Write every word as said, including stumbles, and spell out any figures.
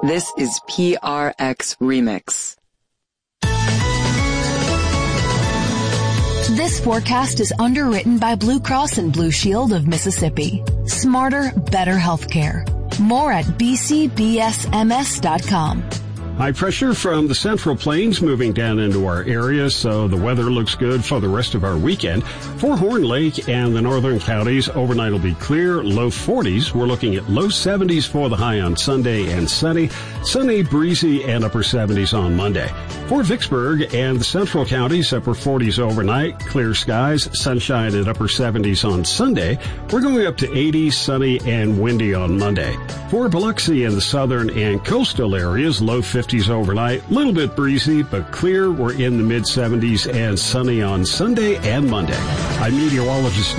This is P R X Remix. This forecast is underwritten by Blue Cross and Blue Shield of Mississippi. Smarter, better healthcare. More at b c b s m s dot com. High pressure from the Central Plains moving down into our area, so the weather looks good for the rest of our weekend. For Horn Lake and the northern counties, overnight will be clear, low forties. We're looking at low seventies for the high on Sunday and sunny. Sunny, breezy, and upper seventies on Monday. For Vicksburg and the central counties, upper forties overnight, clear skies, sunshine at upper seventies on Sunday. We're going up to eighty, sunny, and windy on Monday. For Biloxi and the southern and coastal areas, low fifties overnight, a little bit breezy, but clear. We're in the mid seventies and sunny on Sunday and Monday. I'm meteorologist